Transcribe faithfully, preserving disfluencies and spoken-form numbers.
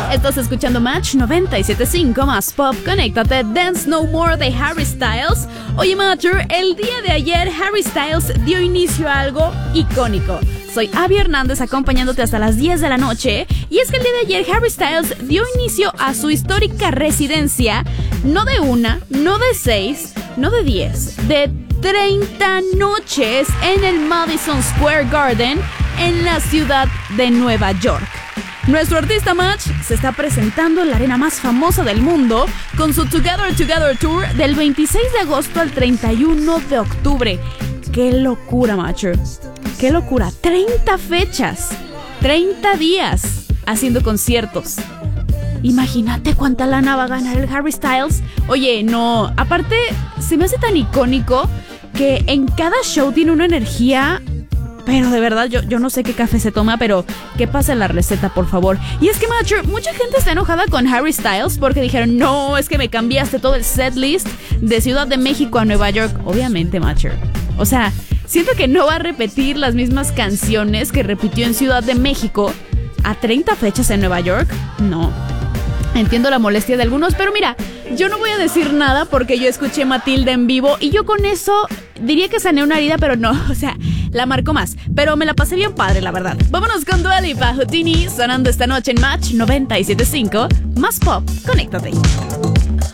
Estás escuchando Match noventa y siete punto cinco más pop. Conéctate. Dance No More de Harry Styles. Oye, Matcher, el día de ayer Harry Styles dio inicio a algo icónico. Soy Abby Hernández acompañándote hasta las diez de la noche. Y es que el día de ayer Harry Styles dio inicio a su histórica residencia. No de una, no de seis, no de diez, de treinta noches en el Madison Square Garden en la ciudad de Nueva York. Nuestro artista Match se está presentando en la arena más famosa del mundo con su Together Together Tour del veintiséis de agosto al treinta y uno de octubre. ¡Qué locura, Matcher! ¡Qué locura! treinta fechas, treinta días haciendo conciertos. Imagínate cuánta lana va a ganar el Harry Styles. Oye, no, aparte se me hace tan icónico que en cada show tiene una energía. Pero de verdad, yo, yo no sé qué café se toma, pero que pase la receta, por favor. Y es que, Matcher, mucha gente está enojada con Harry Styles porque dijeron, no, es que me cambiaste todo el setlist de Ciudad de México a Nueva York. Obviamente, Matcher. O sea, siento que no va a repetir las mismas canciones que repitió en Ciudad de México a treinta fechas en Nueva York. No. Entiendo la molestia de algunos, pero mira, yo no voy a decir nada porque yo escuché Matilda en vivo y yo con eso diría que sané una herida, pero no, o sea, la marcó más. Pero me la pasé bien padre, la verdad. Vámonos con Dua Lipa, Houdini, sonando esta noche en Match noventa y siete punto cinco. Más pop, conéctate.